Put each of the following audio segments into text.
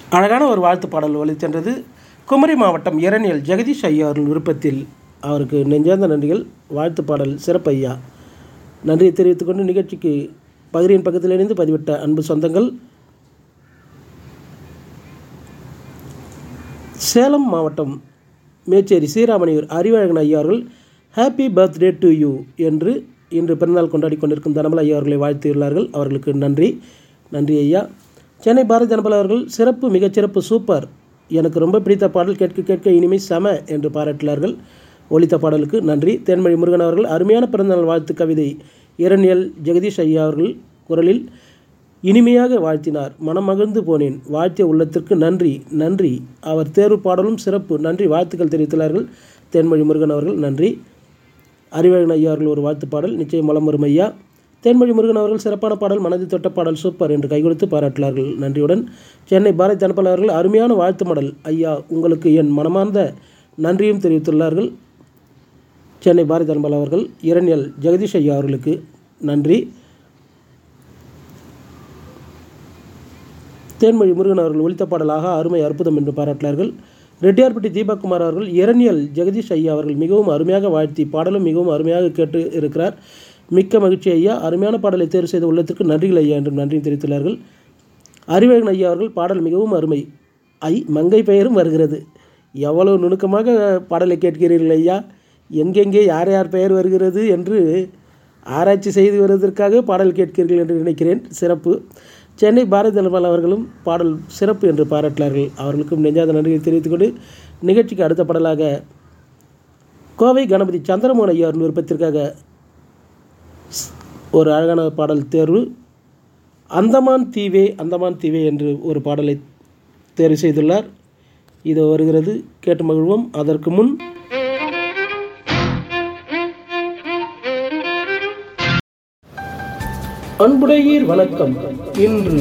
அழகான ஒரு வாழ்த்து பாடல் ஒலிச்சென்றது. குமரி மாவட்டம் இரணியல் ஜெகதீஷ் ஐயா அவர்கள் விருப்பத்தில் அவருக்கு நெஞ்சார்ந்த நன்றிகள். வாழ்த்து பாடல் சிறப்பு ஐயா. நன்றியை தெரிவித்துக்கொண்டு நிகழ்ச்சிக்கு பகிரின் பக்கத்தில் இணைந்து பதிவிட்ட அன்பு சொந்தங்கள், சேலம் மாவட்டம் மேச்சேரி ஸ்ரீராமணியூர் அறிவழகன் ஐயா அவர்கள் ஹாப்பி பர்த்டே டு யூ என்று இன்று பிறந்தநாள் கொண்டாடி கொண்டிருக்கும் தனபல ஐயா அவர்களை வாழ்த்தியுள்ளார்கள். அவர்களுக்கு நன்றி. நன்றி ஐயா. சென்னை பாரதி தனபல அவர்கள் சிறப்பு, மிகச்சிறப்பு, சூப்பர், எனக்கு ரொம்ப பிடித்த பாடல், கேட்க கேட்க இனிமை செம என்று பாராட்டினார்கள். ஒலித்த பாடலுக்கு நன்றி. தேன்மொழி முருகன் அவர்கள் அருமையான பிறந்தநாள் வாழ்த்து கவிதை இரணியல் ஜெகதீஷ் ஐயா அவர்கள் குரலில் இனிமையாக வாழ்த்தினார். மனம் மகிழ்ந்து போனேன். வாழ்த்திய உள்ளத்திற்கு நன்றி நன்றி. அவர் தேர்வு பாடலும் சிறப்பு, நன்றி, வாழ்த்துக்கள் தெரிவித்துள்ளார்கள். தேன்மொழி முருகன் அவர்கள் நன்றி. அறிவழகன் ஐயா அவர்கள் ஒரு வாழ்த்து பாடல் நிச்சயம் வலம் வரும் ஐயா. தேன்மொழி முருகன் அவர்கள் சிறப்பான பாடல், மனது தொட்ட பாடல், சூப்பர் என்று கைகொடுத்து பாராட்டினார்கள். நன்றியுடன் சென்னை பாரதி தனபல அவர்கள் அருமையான வாழ்த்து மடல் ஐயா, உங்களுக்கு என் மனமார்ந்த நன்றியும் தெரிவித்துள்ளார்கள். சென்னை பாரதி தனபல அவர்கள் இரணியல் ஜெகதீஷ் ஐயா அவர்களுக்கு நன்றி. தேன்மொழி முருகன் அவர்கள் ஒலித்த பாடலாக அருமை, அற்புதம் என்று பாராட்டினார்கள். ரெட்டியார்பட்டி தீபக்குமார் அவர்கள் இரணியல் ஜெகதீஷ் ஐயா அவர்கள் மிகவும் அருமையாக வாழ்த்தி பாடலும் மிகவும் அருமையாக கேட்டு இருக்கிறார். மிக்க மகிழ்ச்சி ஐயா. அருமையான பாடலை தேர்வு செய்த உள்ளத்திற்கு நன்றிகள் ஐயா என்றும் நன்றியும் தெரிவித்துள்ளார்கள். அறிவழகன் ஐயா அவர்கள் பாடல் மிகவும் அருமை, மங்கை பெயரும் வருகிறது. எவ்வளவு நுணுக்கமாக பாடலை கேட்கிறீர்கள் ஐயா. எங்கெங்கே யார் யார் பெயர் வருகிறது என்று ஆராய்ச்சி செய்து வருவதற்காக பாடல் கேட்கிறீர்கள் என்று நினைக்கிறேன். சிறப்பு. சென்னை பாரதி தனபால் அவர்களும் பாடல் சிறப்பு என்று பாராட்டினார்கள். அவர்களுக்கும் நெஞ்சாத நன்றியை தெரிவித்துக்கொண்டு நிகழ்ச்சிக்கு அடுத்த பாடலாக கோவை கணபதி சந்திரமோகன் ஐயா விருப்பத்திற்காக ஒரு அழகான பாடல் தேர்வு, அந்தமான் தீவே அந்தமான் தீவே என்று ஒரு பாடலை தேர்வு செய்துள்ளார். இது வருகிறது, கேட்டு மகிழ்வோம். அதற்கு முன் அன்புடையீர் வணக்கம். இன்று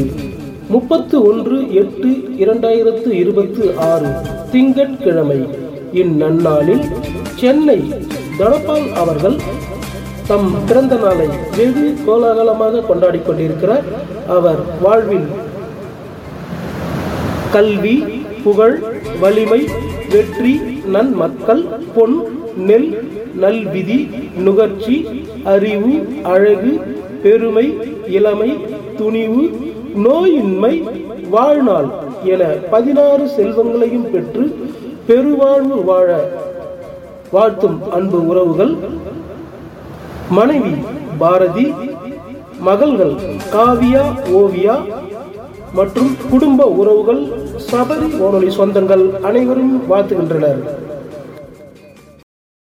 31/8/2026 திங்கட்கிழமை. இந்நன்னாளில் சென்னை தனபால் அவர்கள் தம் பிறந்த நாளை வெகு கோலாகலமாக கொண்டாடி கொண்டிருக்கிறார். அவர் வாழ்வில் கல்வி, புகழ், வலிமை, வெற்றி, நன்மக்கள், பொன், நெல், நல்விதி, நுகர்ச்சி, அறிவு, அழகு, பெருமை, இளமை, துணிவு, நோயின்மை, வாழ்நாள் என 16 செல்வங்களையும் பெற்று பெருவாழ்வு வாழ வாழ்த்தும் அன்பு உறவுகள், மனைவி பாரதி, மகள்கள் காவியா, ஓவியா மற்றும் குடும்ப உறவுகள், சபரி வானொலி சொந்தங்கள் அனைவரும் வாழ்த்துகின்றனர்.